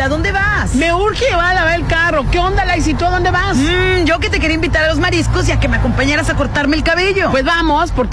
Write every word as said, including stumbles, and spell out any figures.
¿a dónde vas? Me urge llevar a lavar el carro. ¿Qué onda, Laisy? ¿Tú a dónde vas? Mm, yo que te quería invitar a los mariscos y a que me acompañaras a cortarme el cabello. Pues vamos, porque